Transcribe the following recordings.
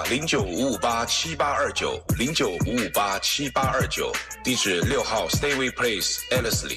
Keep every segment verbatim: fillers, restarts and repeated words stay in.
零九五五八七八二九零九五五八七八二九，地址六号 Stayway Place Ellerslie。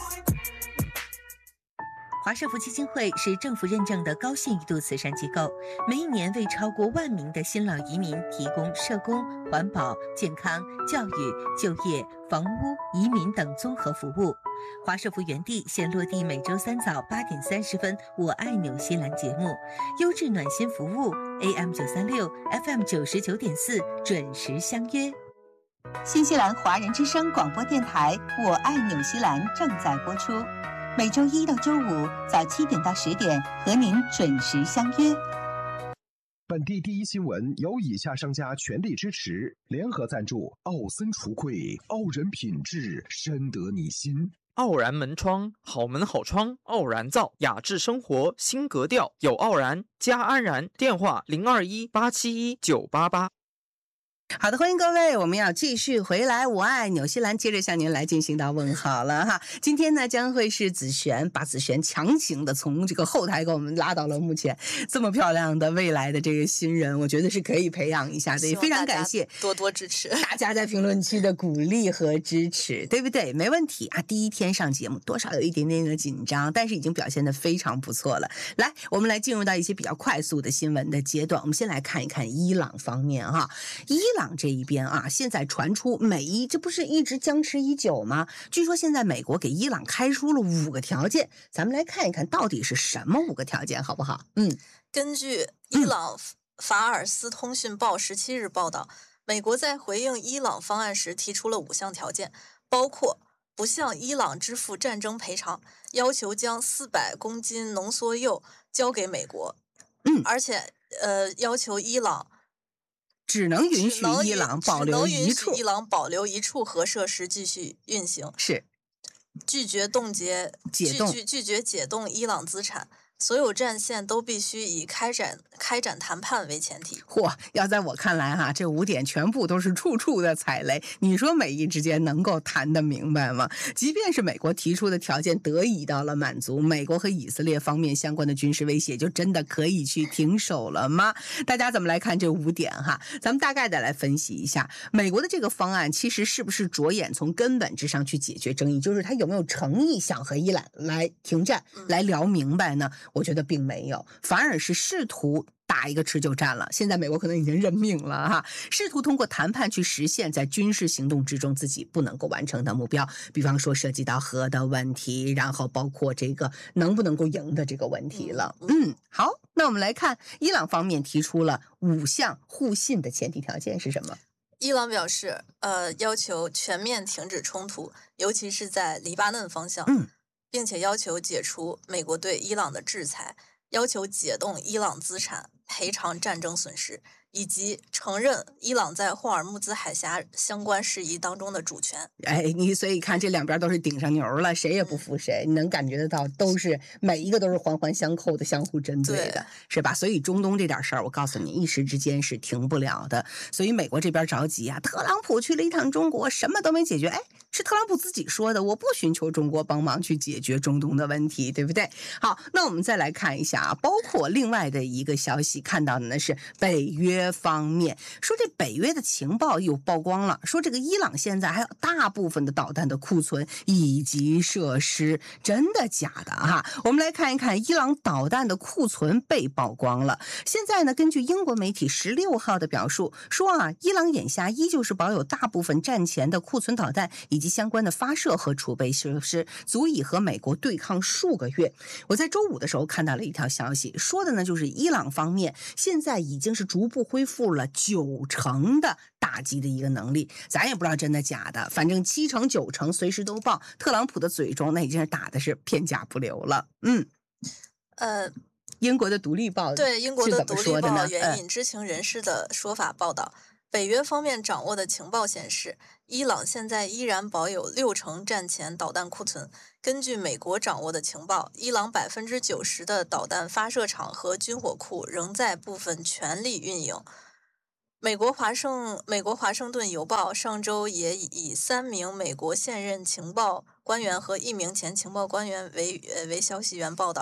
华社福基金会是政府认证的高信誉度慈善机构，每一年为超过万名的新老移民提供社工、环保、健康、教育、就业、房屋、移民等综合服务。华社福园地现落地每周三早八点三十分《我爱纽西兰》节目，优质暖心服务 A M 九三六 F M 九十九点四准时相约。 新西兰华人之声广播电台《我爱纽西兰》正在播出，每周一到周五早七点到十点和您准时相约。 本地第一新闻由以下商家全力支持，联合赞助：奥森橱柜，傲人品质，深得你心； 傲然门窗，好门好窗，傲然造，雅致生活新格调，有傲然加安然。电话零二一八七一九八八。 好的，欢迎各位，我们要继续回来。我爱纽西兰，接着向您来进行到问好了哈。今天呢，将会是子璇，把子璇强行的从这个后台给我们拉到了目前这么漂亮的未来的这个新人，我觉得是可以培养一下的，也非常感谢多多支持大家在评论区的鼓励和支持，对不对？没问题啊，第一天上节目多少有一点点的紧张，但是已经表现得非常不错了。来，我们来进入到一些比较快速的新闻的阶段，我们先来看一看伊朗方面哈，伊朗。伊朗这一边啊，现在传出美伊这不是一直僵持已久吗？据说现在美国给伊朗开出了五个条件，咱们来看一看到底是什么五个条件，好不好？嗯， 根据伊朗法尔斯通讯报十七日报道，美国在回应伊朗方案时提出了五项条件，包括不向伊朗支付战争赔偿，要求将四百公斤浓缩铀交给美国， 嗯， 而且呃要求伊朗。 只能允许伊朗保留一处， 伊朗保留一处核设施继续运行， 是拒绝冻结解冻， 拒拒绝解冻伊朗资产。所有战线都必须以开展开展谈判为前提。 嚯，要在我看来哈，这五点全部都是处处的踩雷。你说美伊之间能够谈得明白吗？即便是美国提出的条件得以到了满足，美国和以色列方面相关的军事威胁就真的可以去停手了吗？大家怎么来看这五点哈？咱们大概的来分析一下，美国的这个方案其实是不是着眼从根本之上去解决争议，就是他有没有诚意想和伊朗来停战，来聊明白呢？我觉得并没有，反而是试图打一个持久战了。现在美国可能已经认命了哈，试图通过谈判去实现在军事行动之中自己不能够完成的目标，比方说涉及到核的问题，然后包括这个能不能够赢的这个问题了。嗯，好，那我们来看伊朗方面提出了五项互信的前提条件是什么？ 伊朗表示，呃，要求全面停止冲突，尤其是在黎巴嫩方向。 嗯。 并且要求解除美国对伊朗的制裁，要求解冻伊朗资产，赔偿战争损失，以及承认伊朗在霍尔木兹海峡相关事宜当中的主权。 哎，你所以看这两边都是顶上牛了，谁也不服谁，你能感觉得到，都是每一个都是环环相扣的，相互针对的，是吧？所以中东这点事儿，我告诉你，一时之间是停不了的。所以美国这边着急啊，特朗普去了一趟中国，什么都没解决。哎，是特朗普自己说的，我不寻求中国帮忙去解决中东的问题，对不对？好，那我们再来看一下啊，包括另外的一个消息，看到的呢是北约方面说，这北约的情报又曝光了，说这个伊朗现在还有大部分的导弹的库存以及设施，真的假的哈？我们来看一看伊朗导弹的库存被曝光了。现在呢，根据英国媒体十六号的表述说啊，伊朗眼下依旧是保有大部分战前的库存导弹以及相关的发射和储备设施，足以和美国对抗数个月。我在周五的时候看到了一条消息，说的呢就是伊朗方面现在已经是逐步恢复了九成的打击的一个能力，咱也不知道真的假的，反正七成九成随时都报。特朗普的嘴中那已经是打的是片甲不留了。嗯， 呃， 英国的独立报对英国的独立报援援引知情人士的说法报道，北约方面掌握的情报显示，伊朗现在依然保有六成战前导弹库存。根据美国掌握的情报，伊朗百分之九十的导弹发射场和军火库仍在部分全力运营。美国华盛美国华盛顿邮报上周也以三名美国现任情报官员和一名前情报官员为呃为消息源报道，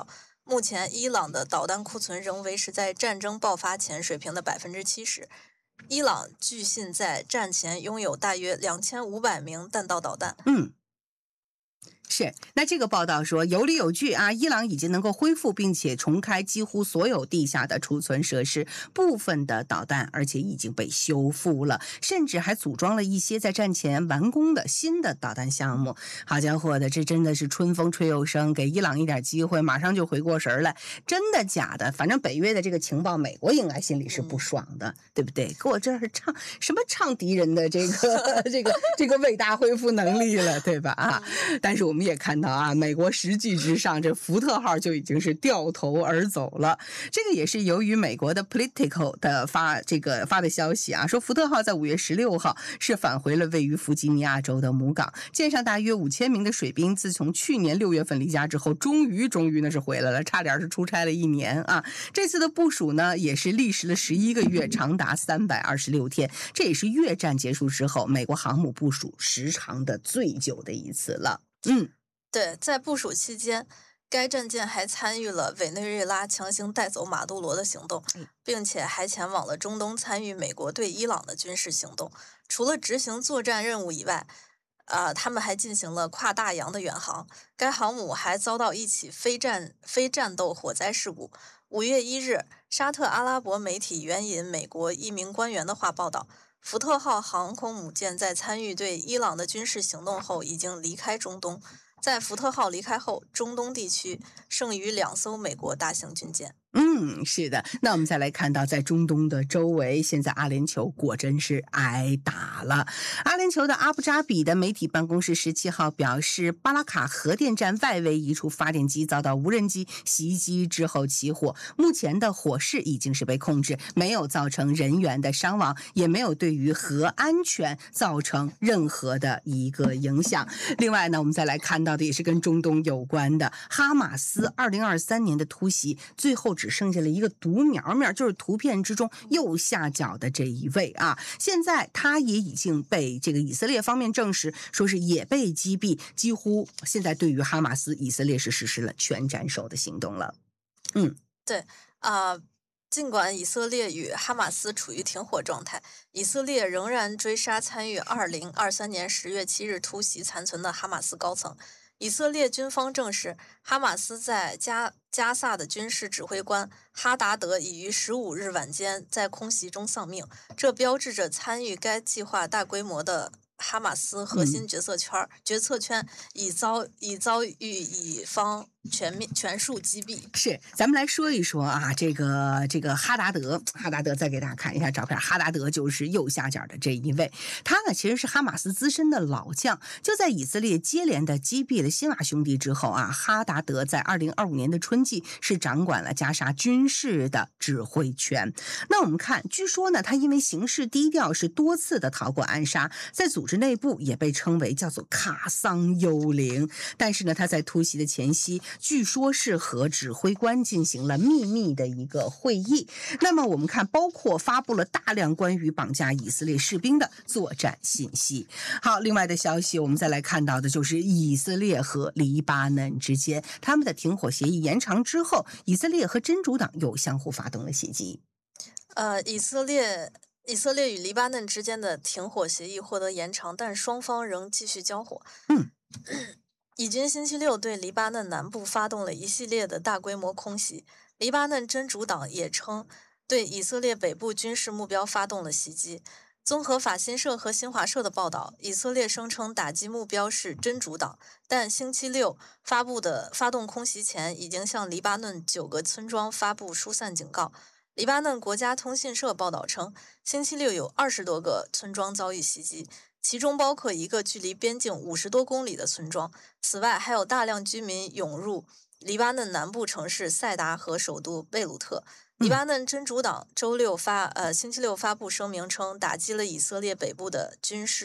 目前，伊朗的导弹库存仍维持在战争爆发前水平的百分之七十。伊朗据信在战前拥有大约两千五百名弹道导弹。 嗯。是，那这个报道说有理有据啊，伊朗已经能够恢复并且重开几乎所有地下的储存设施，部分的导弹而且已经被修复了，甚至还组装了一些在战前完工的新的导弹项目。好家伙的，这真的是春风吹又生，给伊朗一点机会，马上就回过神来。真的假的？反正北约的这个情报，美国应该心里是不爽的，嗯、对不对？给我这是唱什么唱敌人的这个这个这个伟大恢复能力了，对吧？啊，但是我们。我们也看到啊，美国实际之上，这福特号就已经是掉头而走了。这个也是由于美国的 Politico 的发这个发的消息啊，说福特号在五月十六号是返回了位于弗吉尼亚州的母港，舰上大约五千名的水兵，自从去年六月份离家之后，终于终于呢是回来了，差点是出差了一年啊。这次的部署呢，也是历时了十一个月，长达三百二十六天，这也是越战结束之后美国航母部署时长的最久的一次了。嗯， 对，在部署期间，该战舰还参与了委内瑞拉强行带走马杜罗的行动，并且还前往了中东参与美国对伊朗的军事行动。除了执行作战任务以外，呃，他们还进行了跨大洋的远航。该航母还遭到一起非战非战斗火灾事故。五月一日，沙特阿拉伯媒体援引美国一名官员的话报道。福特号航空母舰在参与对伊朗的军事行动后，已经离开中东。在福特号离开后，中东地区剩余两艘美国大型军舰。 嗯，是的。那我们再来看到，在中东的周围，现在阿联酋果真是挨打了。阿联酋的阿布扎比的媒体办公室十七号表示，巴拉卡核电站外围一处发电机遭到无人机袭击之后起火，目前的火势已经是被控制，没有造成人员的伤亡，也没有对于核安全造成任何的一个影响。另外呢，我们再来看到的也是跟中东有关的，哈马斯二零二三年的突袭，最后只剩下了一个独苗苗，就是图片之中右下角的这一位啊。现在他也已经被这个以色列方面证实，说是也被击毙，几乎现在对于哈马斯，以色列是实施了全斩首的行动了。嗯， 对啊。呃尽管以色列与哈马斯处于停火状态，以色列仍然追杀参与二零二三年十月七日突袭残存的哈马斯高层。以色列军方证实，哈马斯在加加萨的军事指挥官哈达德已于十五日晚间在空袭中丧命，这标志着参与该计划大规模的哈马斯核心决策圈、嗯、决策圈已遭已遭遇乙方全面全数击毙。 是，咱们来说一说啊，这个这个哈达德，哈达德再给大家看一下照片，哈达德就是右下角的这一位，他呢其实是哈马斯资深的老将，就在以色列接连的击毙了辛瓦兄弟之后啊，哈达德在二零二五年的春季是掌管了加沙军事的指挥权。那我们看，据说呢，他因为行事低调，是多次的逃过暗杀，在组织内部也被称为叫做卡桑幽灵。但是呢，他在突袭的前夕，据说是和指挥官进行了秘密的一个会议。那么我们看，包括发布了大量关于绑架以色列士兵的作战信息。好，另外的消息我们再来看到的就是以色列和黎巴嫩之间，他们的停火协议延长之后，以色列和真主党又相互发动了袭击。 呃，以色列以色列与黎巴嫩之间的停火协议获得延长，但双方仍继续交火。 嗯。 以军星期六对黎巴嫩南部发动了一系列的大规模空袭，黎巴嫩真主党也称对以色列北部军事目标发动了袭击。综合法新社和新华社的报道，以色列声称打击目标是真主党，但星期六发布的发动空袭前已经向黎巴嫩九个村庄发布疏散警告。黎巴嫩国家通讯社报道称，星期六有二十多个村庄遭遇袭击，其中包括一个距离边境五十多公里的村庄。此外，还有大量居民涌入黎巴嫩南部城市塞达和首都贝鲁特。黎巴嫩真主党周六发呃星期六发布声明称，打击了以色列北部的军事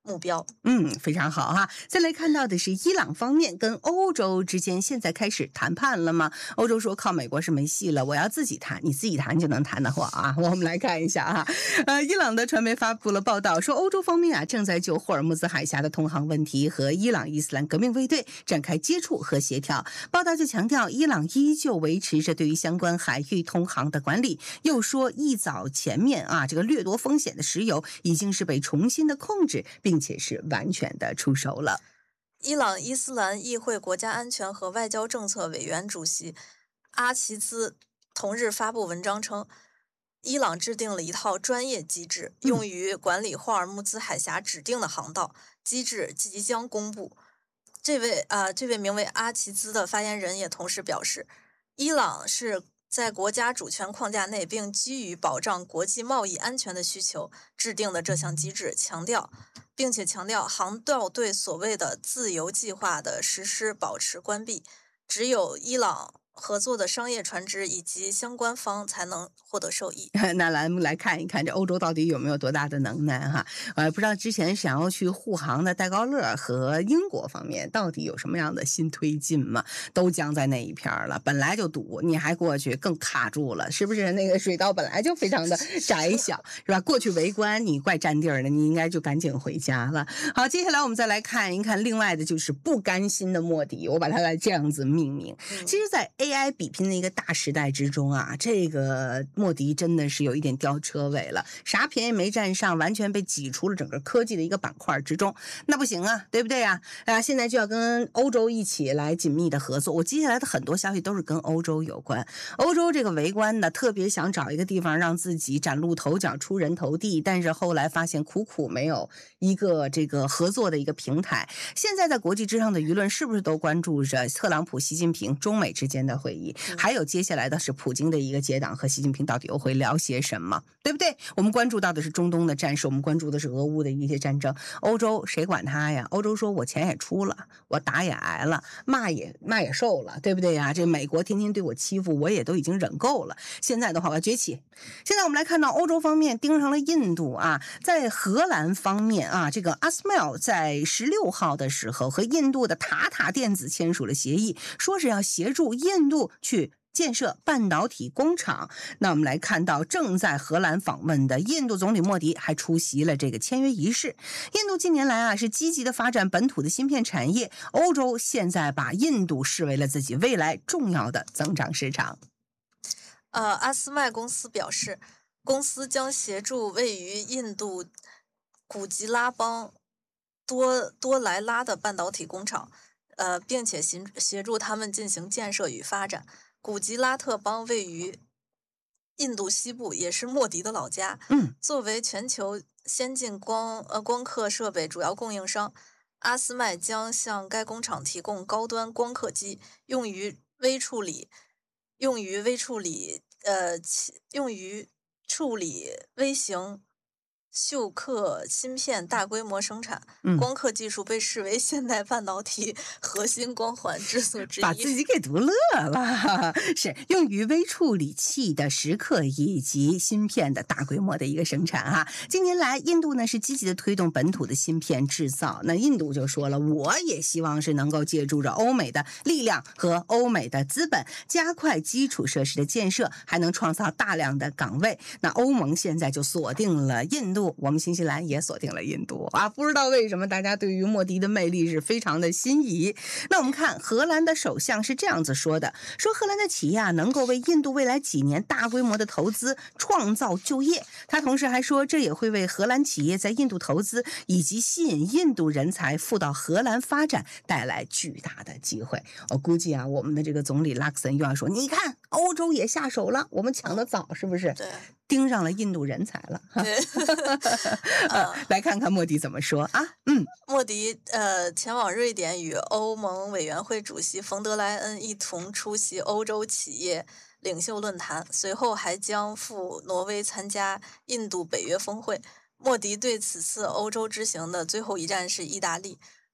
目标。 嗯，非常好哈。再来看到的是伊朗方面跟欧洲之间现在开始谈判了吗？欧洲说靠美国是没戏了，我要自己谈，你自己谈就能谈的话啊。我们来看一下哈，呃，伊朗的传媒发布了报道说，欧洲方面啊正在就霍尔木兹海峡的通航问题和伊朗伊斯兰革命卫队展开接触和协调。报道就强调，伊朗依旧维持着对于相关海域通航的管理，又说一早前面啊这个掠夺风险的石油已经是被重新的控制，并且是完全的出手了。 伊朗伊斯兰议会国家安全和外交政策委员主席阿齐兹同日发布文章称，伊朗制定了一套专业机制，用于管理霍尔木兹海峡指定的航道，机制即将公布。这位啊、呃，这位名为阿齐兹的发言人也同时表示，伊朗是在国家主权框架内，并基于保障国际贸易安全的需求制定的这项机制，强调，并且强调航道对所谓的自由计划的实施保持关闭，只有伊朗合作的商业船只以及相关方才能获得受益。 那咱们来看一看这欧洲到底有没有多大的能耐哈？呃，不知道之前想要去护航的戴高乐和英国方面到底有什么样的新推进吗？都僵在那一片了，本来就堵，你还过去更卡住了，是不是？那个水道本来就非常的窄小，是吧？过去围观你怪占地儿的，你应该就赶紧回家了。好，接下来我们再来看一看另外的就是不甘心的莫迪，我把它来这样子命名。其实，在 A I 比拼的一个大时代之中啊，这个莫迪真的是有一点吊车尾了，啥便宜没占上，完全被挤出了整个科技的一个板块之中，那不行啊，对不对啊？啊，现在就要跟欧洲一起来紧密的合作。我接下来的很多消息都是跟欧洲有关，欧洲这个围观呢，特别想找一个地方让自己崭露头角、出人头地，但是后来发现苦苦没有一个这个合作的一个平台。现在在国际之上的舆论是不是都关注着特朗普、习近平中美之间的会议？还有接下来的是普京的一个结党和习近平到底又会聊些什么，对不对？我们关注到的是中东的战事，我们关注的是俄乌的一些战争。欧洲谁管他呀？欧洲说我钱也出了，我打也挨了，骂也骂也受了，对不对呀？这美国天天对我欺负，我也都已经忍够了。现在的话我要崛起。现在我们来看到欧洲方面盯上了印度啊，在荷兰方面啊，这个 ASML 在十六号的时候和印度的塔塔电子签署了协议，说是要协助印度去建设半导体工厂。那我们来看到正在荷兰访问的印度总理莫迪还出席了这个签约仪式。印度近年来啊是积极的发展本土的芯片产业，欧洲现在把印度视为了自己未来重要的增长市场。 呃，阿斯麦公司表示，公司将协助位于印度古吉拉邦多多莱拉的半导体工厂，呃，并且协协助他们进行建设与发展。古吉拉特邦位于印度西部，也是莫迪的老家。 嗯， 作为全球先进光呃光刻设备主要供应商，阿斯麦将向该工厂提供高端光刻机，用于微处理，用于微处理呃用于处理微型秀刻芯片大规模生产。 嗯， 光刻技术被视为现代半导体核心光环制作之一。 把自己给读乐了，是用于微处理器的时刻以及芯片的大规模的一个生产哈。近年来，印度呢是积极的推动本土的芯片制造。那印度就说了，我也希望是能够借助着欧美的力量和欧美的资本，加快基础设施的建设，还能创造大量的岗位。那欧盟现在就锁定了印度，我们新西兰也锁定了印度啊，不知道为什么大家对于莫迪的魅力是非常的心仪。那我们看荷兰的首相是这样子说的，说荷兰的企业啊能够为印度未来几年大规模的投资创造就业。他同时还说，这也会为荷兰企业在印度投资以及吸引印度人才赴到荷兰发展带来巨大的机会。我估计啊，我们的这个总理拉克森又要说，你看欧洲也下手了，我们抢得早，是不是？ 对， 盯上了印度人才了。 对呃，来看看莫迪怎么说啊？嗯， 莫迪呃前往瑞典与欧盟委员会主席冯德莱恩一同出席欧洲企业领袖论坛，随后还将赴挪威参加印度北约峰会。莫迪对此次欧洲之行的最后一站是意大利。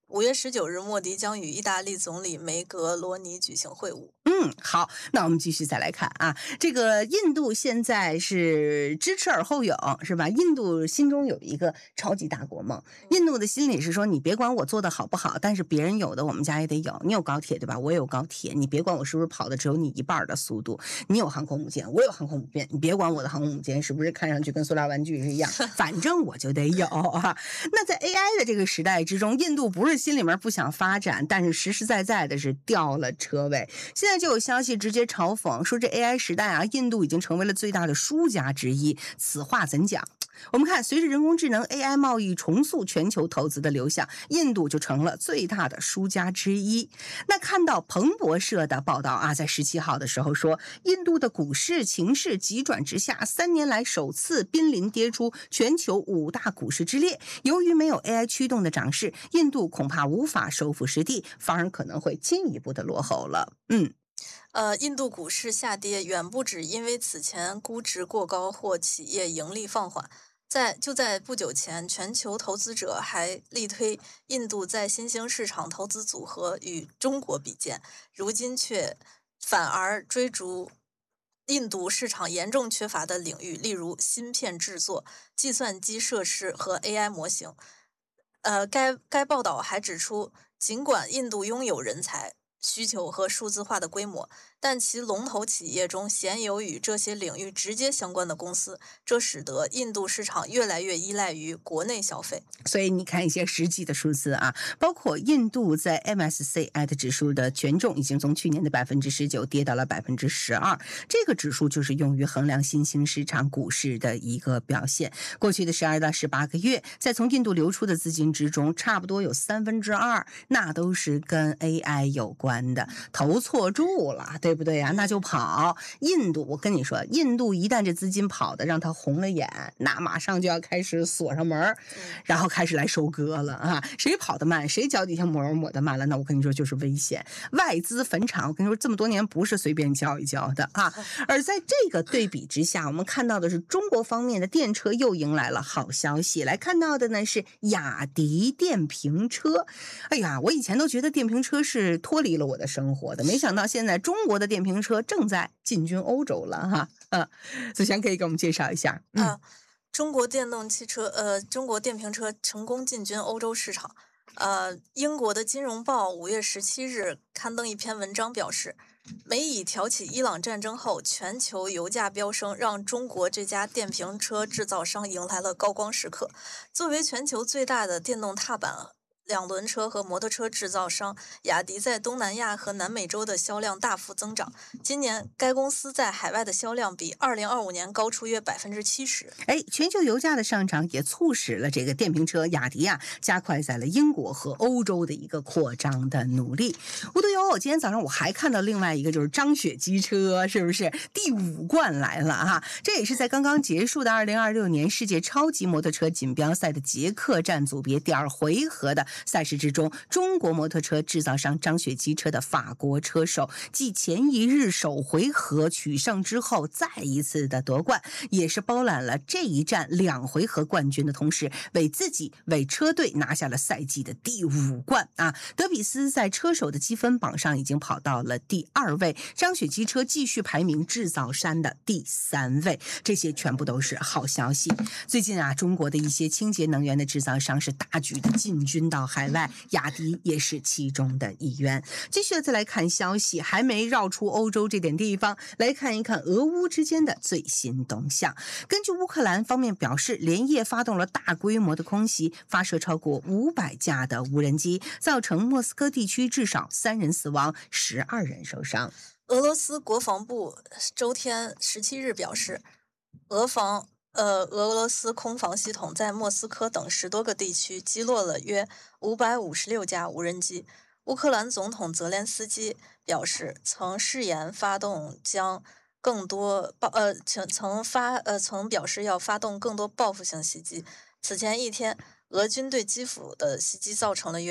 五月十九日，莫迪将与意大利总理梅格罗尼举行会晤。 嗯，好，那我们继续再来看啊，这个印度现在是知耻而后勇，是吧？印度心中有一个超级大国梦，印度的心里是说，你别管我做的好不好，但是别人有的我们家也得有。你有高铁对吧？我也有高铁，你别管我是不是跑的只有你一半的速度。你有航空母舰，我有航空母舰，你别管我的航空母舰是不是看上去跟塑料玩具是一样，反正我就得有啊。那在 A I 的这个时代之中，印度不是心里面不想发展，但是实实在在的是掉了车位。现在就有消息直接嘲讽说，这 A I 时代啊，印度已经成为了最大的输家之一。此话怎讲？我们看，随着人工智能 A I 贸易重塑全球投资的流向，印度就成了最大的输家之一。那看到彭博社的报道啊，在十七号的时候说，印度的股市情势急转直下，三年来首次濒临跌出全球五大股市之列。由于没有 A I 驱动的涨势，印度恐怕无法收复失地，反而可能会进一步的落后了。嗯。 呃，印度股市下跌远不止因为此前估值过高或企业盈利放缓。在就在不久前，全球投资者还力推印度在新兴市场投资组合与中国比肩，如今却反而追逐印度市场严重缺乏的领域，例如芯片制作、计算机设施和 A I 模型。呃，该该报道还指出，尽管印度拥有人才、需求和数字化的规模，但其龙头企业中鲜有与这些领域直接相关的公司，这使得印度市场越来越依赖于国内消费。 所以你看一些实际的数字啊，包括印度在 M S C I 的指数的权重已经从去年的百分之十九跌到了百分之十二，这个指数就是用于衡量新兴市场股市的一个表现。过去的十二到十八个月，在从印度流出的资金之中，差不多有三分之二，那都是跟 A I 有关的，投错注了，对不对啊？那就跑。印度，我跟你说，印度一旦这资金跑的让他红了眼，那马上就要开始锁上门，然后开始来收割了啊！谁跑得慢，谁脚底下抹抹得慢了，那我跟你说就是危险。外资坟场，我跟你说这么多年不是随便交一交的啊。而在这个对比之下，我们看到的是中国方面的电车又迎来了好消息。来看到的呢是雅迪电瓶车。哎呀，我以前都觉得电瓶车是脱离了我的生活的，没想到现在中国的电瓶车正在进军欧洲了哈。啊，子璇可以给我们介绍一下。嗯。 啊中国电动汽车，呃，中国电瓶车成功进军欧洲市场。呃，英国的《金融报》五月十七日刊登一篇文章表示，美以挑起伊朗战争后，全球油价飙升，让中国这家电瓶车制造商迎来了高光时刻。作为全球最大的电动踏板、两轮车和摩托车制造商，雅迪在东南亚和南美洲的销量大幅增长。今年，该公司在海外的销量比二零二五年高出约百分之七十。 哎，全球油价的上涨也促使了这个电瓶车雅迪啊，加快在了英国和欧洲的一个扩张的努力。无独有偶，今天早上我还看到另外一个，就是张雪机车，是不是第五冠来了哈？这也是在刚刚结束的二零二六年世界超级摩托车锦标赛的捷克站组别第二回合的赛事之中，中国摩托车制造商张雪机车的法国车手继前一日首回合取胜之后再一次的夺冠，也是包揽了这一站两回合冠军的同时，为自己为车队拿下了赛季的第五冠啊！德比斯在车手的积分榜上已经跑到了第二位，张雪机车继续排名制造商的第三位，这些全部都是好消息。最近啊，中国的一些清洁能源的制造商是大举的进军到海外，雅迪也是其中的一员。继续再来看消息，还没绕出欧洲这点地方，来看一看俄乌之间的最新动向。根据乌克兰方面表示，连夜发动了大规模的空袭，发射超过五百架的无人机，造成莫斯科地区至少三人死亡，十二人受伤。 俄罗斯国防部周天十七日表示，俄防呃，俄罗斯空防系统在莫斯科等十多个地区击落了约五百五十六架无人机。乌克兰总统泽连斯基表示，曾誓言发动将更多报呃曾曾发呃曾表示要发动更多报复性袭击。此前一天，俄军对基辅的袭击造成了约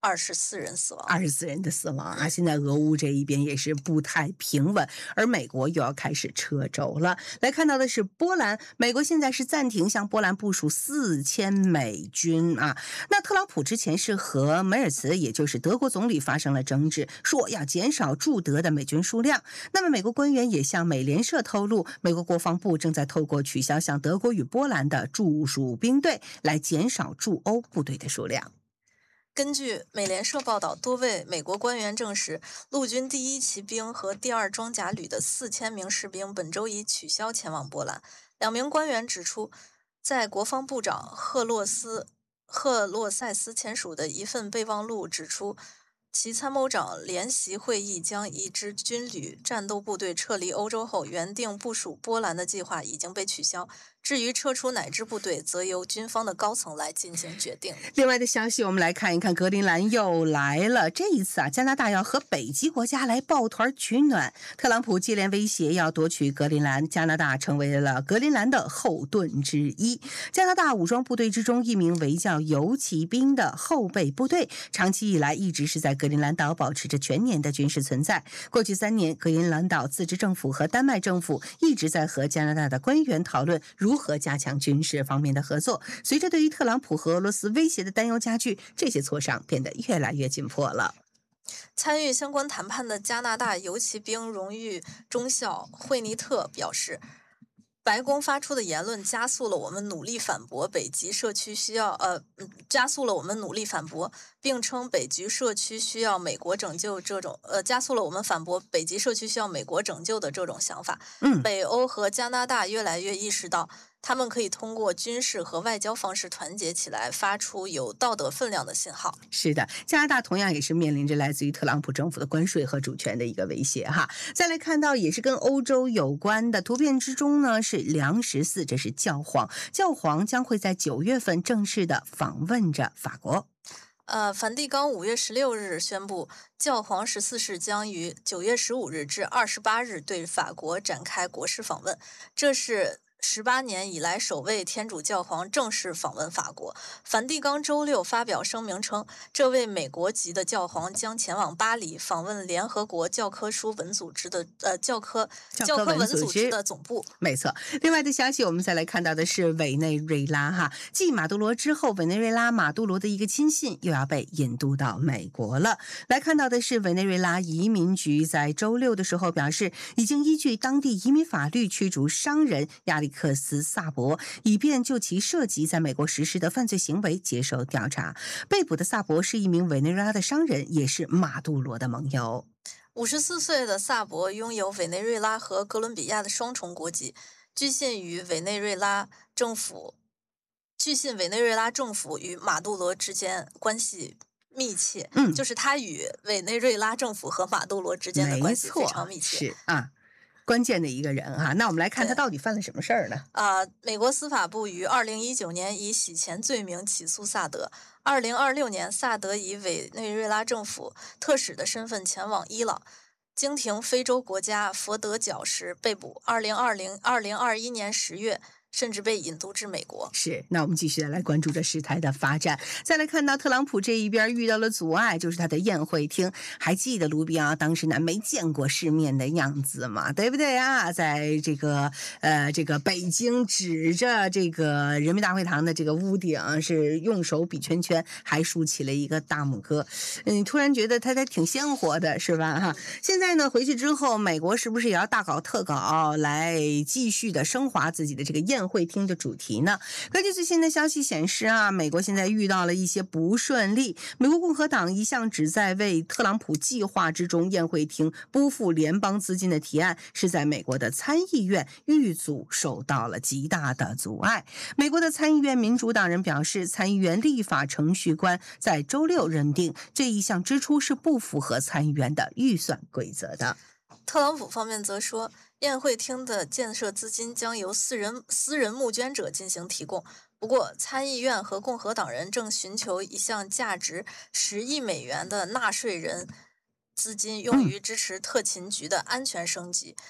二十四人死亡， 二十四人的死亡啊！现在俄乌这一边也是不太平稳，而美国又要开始撤轴了。来看到的是波兰，美国现在是暂停向波兰部署四千美军啊。那特朗普之前是和梅尔茨，也就是德国总理发生了争执，说要减少驻德的美军数量。那么美国官员也向美联社透露，美国国防部正在透过取消向德国与波兰的驻属兵队，来减少驻欧部队的数量。 根据美联社报道，多位美国官员证实，陆军第一骑兵和第二装甲旅的四千名士兵本周已取消前往波兰。两名官员指出，在国防部长赫洛斯赫洛塞斯签署的一份备忘录指出，其参谋长联席会议将一支军旅战斗部队撤离欧洲后，原定部署波兰的计划已经被取消。至于撤出哪支部队，则由军方的高层来进行决定。 另外的消息，我们来看一看，格陵兰又来了。这一次啊，加拿大要和北极国家来抱团取暖。特朗普接连威胁要夺取格陵兰，加拿大成为了格陵兰的后盾之一。加拿大武装部队之中，一名为叫游骑兵的后备部队，长期以来一直是在格陵兰岛保持着全年的军事存在。过去三年，格陵兰岛自治政府和丹麦政府一直在和加拿大的官员讨论如何加强军事方面的合作。随着对于特朗普和俄罗斯威胁的担忧加剧，这些磋商变得越来越紧迫了。 参与相关谈判的加拿大游骑兵荣誉中校惠尼特表示，白宫发出的言论加速了我们努力反驳北极社区需要呃加速了我们努力反驳，并称北极社区需要美国拯救这种呃加速了我们反驳北极社区需要美国拯救的这种想法。 嗯， 北欧和加拿大越来越意识到，他们可以通过军事和外交方式团结起来，发出有道德分量的信号。 是的，加拿大同样也是面临着来自于特朗普政府的关税和主权的一个威胁哈。再来看到也是跟欧洲有关的图片之中呢，是梁十四，这是教皇，教皇将会在九月份正式的访问着法国。 呃，梵蒂冈五月十六日宣布，教皇十四世将于九月十五日至二十八日对法国展开国事访问，这是十八年以来首位天主教皇正式访问法国。梵蒂冈周六发表声明称，这位美国籍的教皇将前往巴黎访问联合国教科书文组织的呃教科教科文组织的总部。 没错。另外的消息，我们再来看到的是委内瑞拉哈，继马杜罗之后，委内瑞拉马杜罗的一个亲信又要被引渡到美国了。来看到的是委内瑞拉移民局在周六的时候表示，已经依据当地移民法律驱逐商人亚历克斯·萨博，以便就其涉及在美国实施的犯罪行为接受调查。被捕的萨博是一名委内瑞拉的商人，也是马杜罗的盟友。 五十四岁的萨博拥有委内瑞拉和哥伦比亚的双重国籍，据信与委内瑞拉政府，据信委内瑞拉政府与马杜罗之间关系密切， 嗯， 就是他与委内瑞拉政府和马杜罗之间的关系非常密切， 是啊。关键的一个人哈，那我们来看他到底犯了什么事儿呢？ 啊、呃，美国司法部于二零一九年以洗钱罪名起诉萨德。二零二六年，萨德以委内瑞拉政府特使的身份前往伊朗，经停非洲国家佛得角时被捕。二零二零二零二一年十月。甚至被引渡至美国。 是，那我们继续来关注着事态的发展。再来看到特朗普这一边遇到了阻碍，就是他的宴会厅。还记得卢比奥当时呢没见过世面的样子嘛，对不对啊？在这个呃这个北京指着这个人民大会堂的这个屋顶，是用手比圈圈，还竖起了一个大拇哥。嗯，突然觉得他他挺鲜活的，是吧？哈，现在呢回去之后，美国是不是也要大搞特搞，来继续的升华自己的这个宴会厅的主题呢？根据最新的消息显示啊，美国现在遇到了一些不顺利。美国共和党一向旨在为特朗普计划之中宴会厅拨付联邦资金的提案，是在美国的参议院预组受到了极大的阻碍。美国的参议院民主党人表示，参议院立法程序官在周六认定这一项支出是不符合参议院的预算规则的。 特朗普方面则说，宴会厅的建设资金将由私人私人募捐者进行提供。不过，参议院和共和党人正寻求一项价值十亿美元的纳税人资金，用于支持特勤局的安全升级。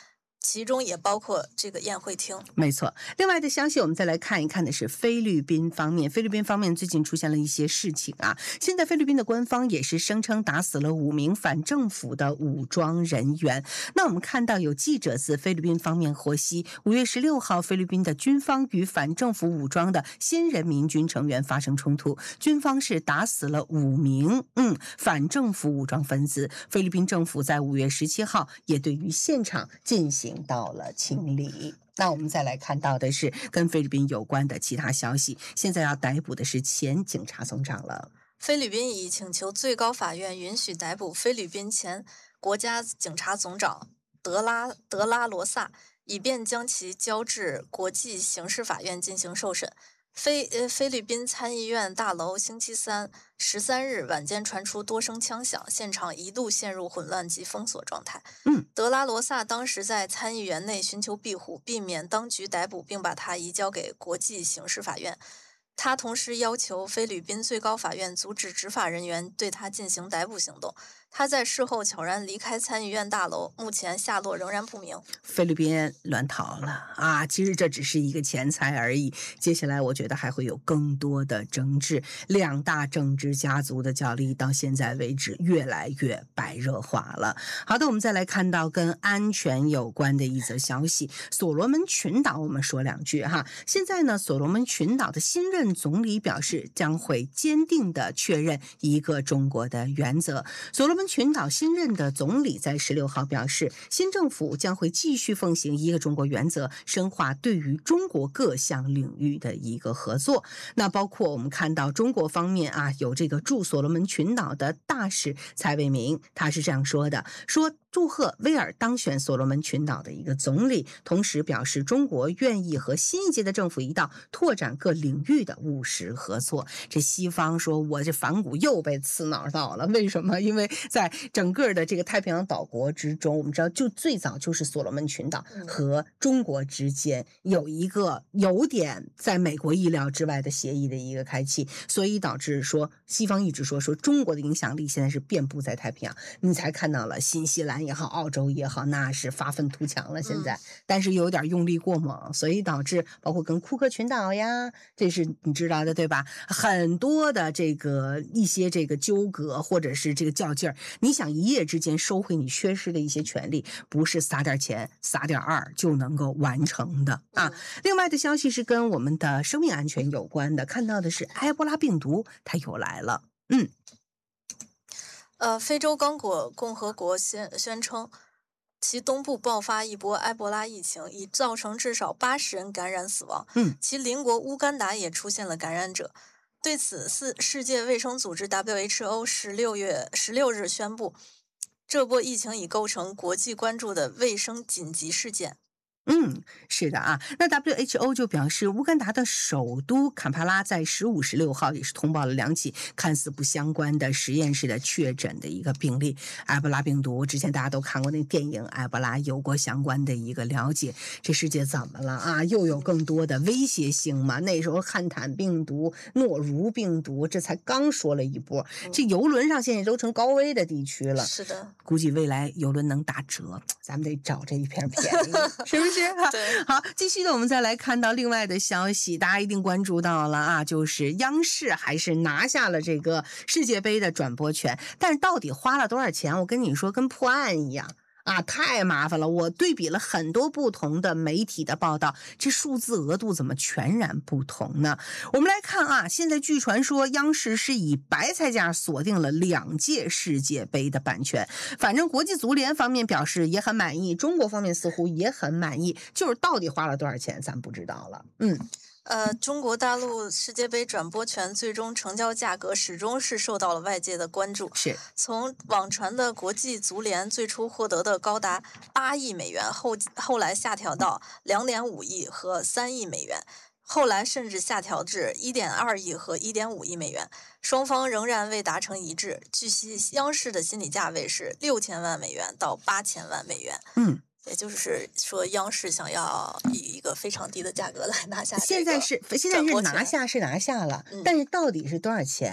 其中也包括这个宴会厅。 没错。另外的消息，我们再来看一看的是菲律宾方面。菲律宾方面最近出现了一些事情啊，现在菲律宾的官方也是声称打死了五名反政府的武装人员。那我们看到有记者自菲律宾方面获悉，五月十六号，菲律宾的军方与反政府武装的新人民军成员发生冲突，军方是打死了五名嗯反政府武装分子。菲律宾政府在五月十七号也对于现场进行到了清理。那我们再来看到的是跟菲律宾有关的其他消息，现在要逮捕的是前警察总长了。 菲律宾已请求最高法院允许逮捕菲律宾前国家警察总长德拉德拉罗萨，以便将其交至国际刑事法院进行受审。菲呃菲律宾参议院大楼星期三十三日晚间传出多声枪响，现场一度陷入混乱及封锁状态。 嗯， 德拉罗萨当时在参议员内寻求庇护，避免当局逮捕，并把他移交给国际刑事法院。他同时要求菲律宾最高法院阻止执法人员对他进行逮捕行动。他在事后悄然离开参议院大楼，目前下落仍然不明。 菲律宾乱逃了啊！其实这只是一个前菜而已，接下来我觉得还会有更多的争执。两大政治家族的角力到现在为止越来越白热化了。好的，我们再来看到跟安全有关的一则消息。所罗门群岛，我们说两句哈。现在呢，所罗门群岛的新任总理表示，将会坚定地确认一个中国的原则。所罗门群岛新任的总理在十六号表示，新政府将会继续奉行一个中国原则，深化对于中国各项领域的一个合作。那包括我们看到中国方面啊，有这个驻所罗门群岛的大使蔡卫明，他是这样说的，说祝贺威尔当选所罗门群岛的一个总理，同时表示中国愿意和新一届的政府一道拓展各领域的务实合作。这西方说我这反骨又被刺挠到了，为什么？因为在整个的这个太平洋岛国之中，我们知道就最早就是所罗门群岛和中国之间有一个有点在美国意料之外的协议的一个开启，所以导致说西方一直说说中国的影响力现在是遍布在太平洋，你才看到了新西兰也好，澳洲也好，那是发愤图强了现在，但是有点用力过猛，所以导致包括跟库克群岛呀，这是你知道的对吧？很多的这个一些这个纠葛或者是这个较劲儿，你想一夜之间收回你缺失的一些权利，不是撒点钱撒点二就能够完成的啊。另外的消息是跟我们的生命安全有关的，看到的是埃博拉病毒它又来了。嗯， 呃，非洲刚果共和国宣宣称，其东部爆发一波埃博拉疫情，已造成至少八十人感染死亡。 嗯， 其邻国乌干达也出现了感染者。对此，世世界卫生组织 W H O 十六月十六日宣布，这波疫情已构成国际关注的卫生紧急事件。 嗯，是的啊。那 W H O 就表示，乌干达的首都坎帕拉在十五、十六号也是通报了两起看似不相关的实验室的确诊的一个病例。埃博拉病毒，之前大家都看过那电影《埃博拉》，有过相关的一个了解。这世界怎么了啊？又有更多的威胁性嘛？那时候汉坦病毒、诺如病毒，这才刚说了一波。这游轮上现在都成高危的地区了。 是的， 估计未来游轮能打折，咱们得找这一片便宜，是不是？ 对， 好，继续的我们再来看到另外的消息，大家一定关注到了啊，就是央视还是拿下了这个世界杯的转播权，但是到底花了多少钱？我跟你说，跟破案一样。啊，太麻烦了！我对比了很多不同的媒体的报道，这数字额度怎么全然不同呢？我们来看啊，现在据传说央视是以白菜价锁定了两届世界杯的版权，反正国际足联方面表示也很满意，中国方面似乎也很满意，就是到底花了多少钱咱不知道了。嗯。 呃，中国大陆世界杯转播权最终成交价格始终是受到了外界的关注。 是， 从网传的国际足联最初获得的高达八亿美元，后后来下调到两点五亿和三亿美元，后来甚至下调至一点二亿和一点五亿美元，双方仍然未达成一致。据悉，央视的心理价位是六千万美元到八千万美元。 嗯。 也就是说，央视想要以一个非常低的价格来拿下这个现在是现在是拿下是拿下了， 嗯、 但是到底是多少钱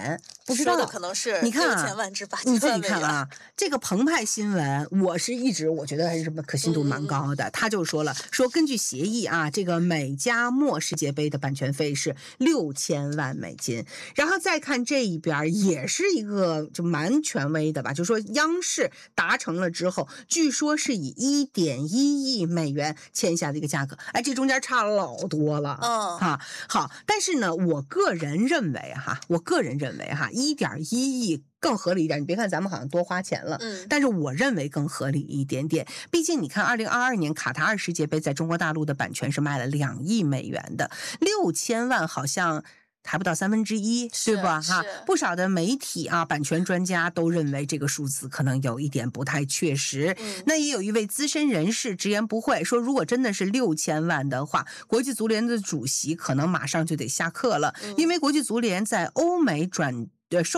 不知道， 说的可能是你看六千万至八你自己千万美元。 看啊，这个澎湃新闻，我是一直我觉得还是什么可信度蛮高的。 嗯、 他就说了，说根据协议啊，这个美加墨世界杯的版权费是六千万美金。然后再看这一边，也是一个就蛮权威的吧，就说央视达成了之后，据说是以一点一亿美元签下的一个价格。哎，这中间差老多了。 嗯， 哈，好，但是呢，我个人认为哈，我个人认为哈，一点一亿更合理一点。你别看咱们好像多花钱了， 嗯， 但是我认为更合理一点点。毕竟你看，二零二二年卡塔尔世界杯在中国大陆的版权是卖了两亿美元的，六千万好像还不到三分之一，对吧？哈，不少的媒体啊，版权专家都认为这个数字可能有一点不太确实。 嗯、 那也有一位资深人士直言不讳说，如果真的是六千万的话，国际足联的主席可能马上就得下课了， 嗯、 因为国际足联在欧美转呃收。